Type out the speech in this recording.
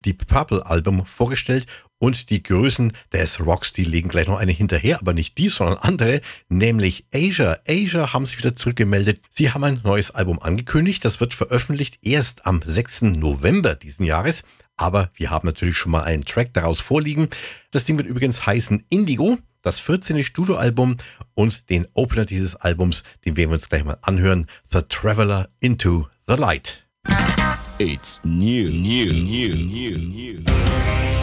Deep Purple Album vorgestellt und die Größen des Rocks, die legen gleich noch eine hinterher, aber nicht die, sondern andere, nämlich Asia. Asia haben sich wieder zurückgemeldet. Sie haben ein neues Album angekündigt, das wird veröffentlicht erst am 6. November diesen Jahres. Aber wir haben natürlich schon mal einen Track daraus vorliegen. Das Ding wird übrigens heißen Indigo, das 14. Studioalbum, und den Opener dieses Albums, den werden wir uns gleich mal anhören, The Traveler into the Light. It's new.